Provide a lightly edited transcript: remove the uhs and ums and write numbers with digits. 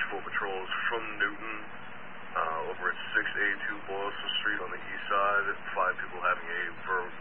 4 patrols from Newton over at 682 Boylston Street on the east side. 5 people having a